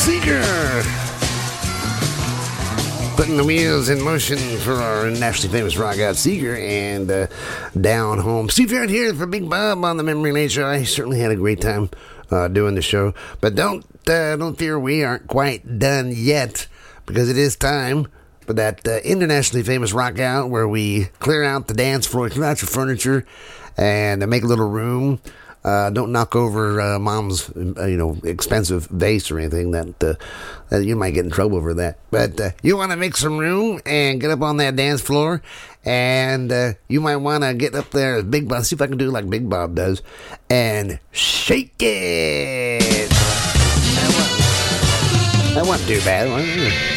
Seeger. Putting the wheels in motion for our nationally famous rock out Seeger and Down Home. Steve Garrett here for Big Bob on the Memory Lane Show. I certainly had a great time doing the show. But don't fear, we aren't quite done yet, because it is time for that internationally famous rock out where we clear out the dance floor, clear out your furniture, and make a little room. Don't knock over mom's, expensive vase or anything that you might get in trouble over that. But you want to make some room and get up on that dance floor, and you might want to get up there as Big Bob. See if I can do like Big Bob does, and shake it. That wasn't too bad.